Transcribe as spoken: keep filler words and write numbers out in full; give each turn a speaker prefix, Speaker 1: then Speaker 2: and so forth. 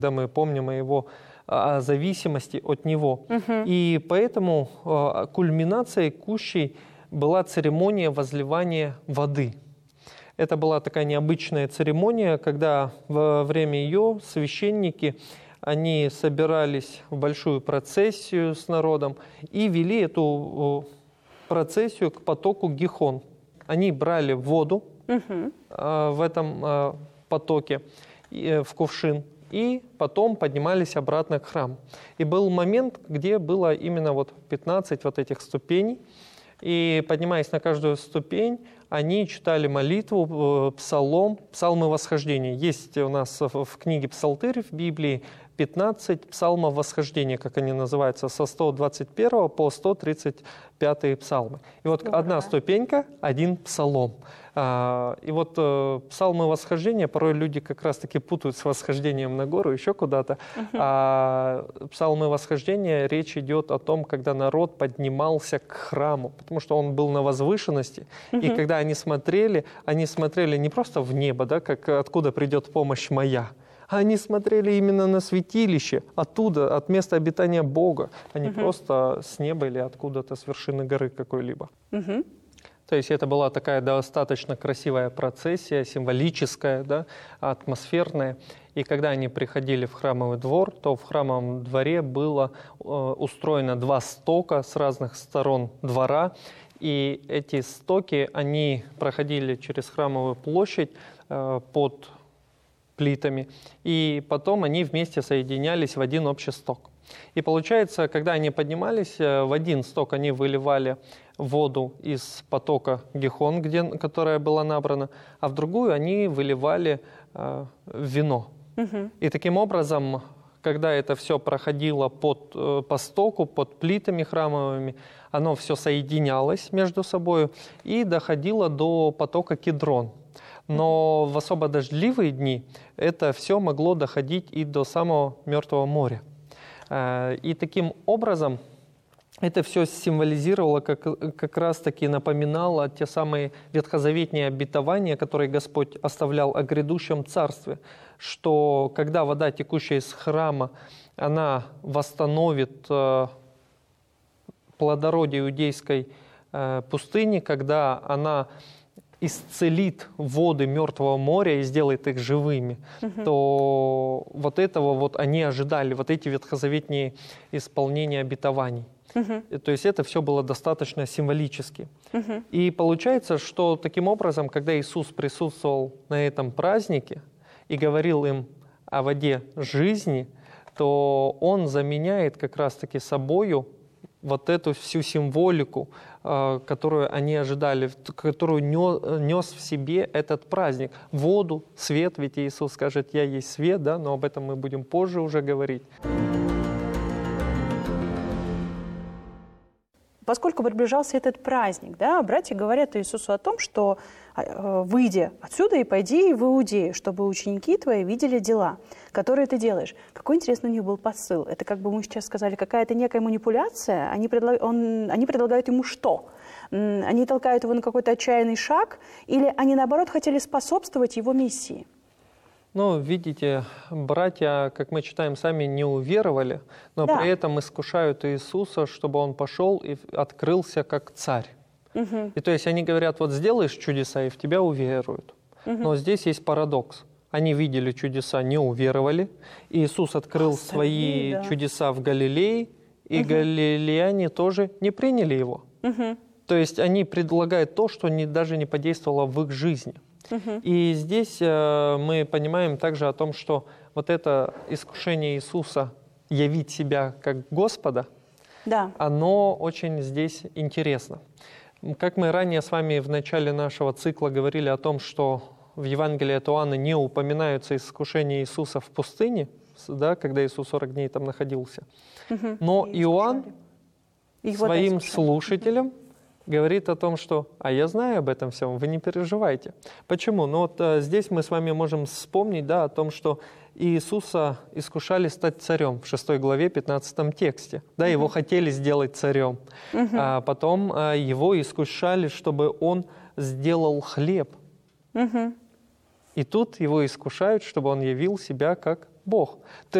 Speaker 1: Да, мы помним о его о зависимости от него. Uh-huh. И поэтому э, кульминацией кущей была церемония возливания воды. Это была такая необычная церемония, когда во время ее священники, они собирались в большую процессию с народом и вели эту процессию к потоку Гихон. Они брали воду uh-huh. э, в этом э, потоке, э, в кувшин, и потом поднимались обратно к храму. И был момент, где было именно вот пятнадцать вот этих ступеней, и поднимаясь на каждую ступень, они читали молитву, псалом, псалмы восхождения. Есть у нас в книге «Псалтырь» в Библии пятнадцать псалмов восхождения, как они называются, со сто двадцать первого по сто тридцать пятый псалмы. И вот Добрый. Одна ступенька, один псалом. И вот псалмы восхождения порой люди как раз-таки путают с восхождением на гору, еще куда-то. Uh-huh. А псалмы восхождения, речь идет о том, когда народ поднимался к храму, потому что он был на возвышенности. Uh-huh. И когда они смотрели, они смотрели не просто в небо, да, как откуда придет помощь моя, а они смотрели именно на святилище, оттуда, от места обитания Бога, а не uh-huh. просто с неба или откуда-то с вершины горы какой-либо. Uh-huh. То есть это была такая достаточно красивая процессия, символическая, да, атмосферная. И когда они приходили в храмовый двор, то в храмовом дворе было э, устроено два стока с разных сторон двора. И эти стоки, они проходили через храмовую площадь э, под плитами. И потом они вместе соединялись в один общий сток. И получается, когда они поднимались, в один сток они выливали воду из потока Гихон, где, которая была набрана, а в другую они выливали э, вино. Угу. И таким образом, когда это все проходило под, э, по стоку, под плитами храмовыми, оно все соединялось между собой и доходило до потока Кидрон. Но в особо дождливые дни это все могло доходить и до самого Мертвого моря. И таким образом это все символизировало, как, как раз-таки напоминало те самые ветхозаветные обетования, которые Господь оставлял о грядущем царстве, что когда вода, текущая из храма, она восстановит э, плодородие иудейской э, пустыни, когда она исцелит воды Мертвого моря и сделает их живыми, угу. то вот этого вот они ожидали, вот эти ветхозаветные исполнения обетований. Угу. То есть это все было достаточно символически. Угу. И получается, что таким образом, когда Иисус присутствовал на этом празднике и говорил им о воде жизни, то Он заменяет как раз-таки собою вот эту всю символику, которую они ожидали, которую нес в себе этот праздник. Воду, свет, ведь Иисус скажет: «Я есть свет», да, но об этом мы будем позже уже говорить.
Speaker 2: Поскольку приближался этот праздник, да, братья говорят Иисусу о том, что «выйди отсюда и пойди в Иудею, чтобы ученики твои видели дела, которые ты делаешь». Какой, интересный, у них был посыл? Это, как бы мы сейчас сказали, какая-то некая манипуляция. Они, предлаг... Он... они предлагают ему что? Они толкают его на какой-то отчаянный шаг? Или они, наоборот, хотели способствовать его миссии?
Speaker 1: Ну, видите, братья, как мы читаем сами, не уверовали, но да. при этом искушают Иисуса, чтобы Он пошел и открылся как царь. Угу. И то есть они говорят: вот сделаешь чудеса, и в тебя уверуют. Угу. Но здесь есть парадокс. Они видели чудеса, не уверовали. Иисус открыл Остави, свои да. чудеса в Галилее, и угу. галилеяне тоже не приняли Его. Угу. То есть они предлагают то, что не, даже не подействовало в их жизни. Uh-huh. И здесь э, мы понимаем также о том, что вот это искушение Иисуса явить себя как Господа, да. оно очень здесь интересно. Как мы ранее с вами в начале нашего цикла говорили о том, что в Евангелии от Иоанна не упоминаются искушения Иисуса в пустыне, да, когда Иисус сорок дней там находился, uh-huh. но и Иоанн Их своим слушателям говорит о том, что «а я знаю об этом всем, вы не переживайте». Почему? Ну вот а, здесь мы с вами можем вспомнить, да, о том, что Иисуса искушали стать царем в шестой главе, пятнадцатом тексте. Да, uh-huh. его хотели сделать царем. Uh-huh. А потом а, его искушали, чтобы он сделал хлеб. Uh-huh. И тут его искушают, чтобы он явил себя как Бог.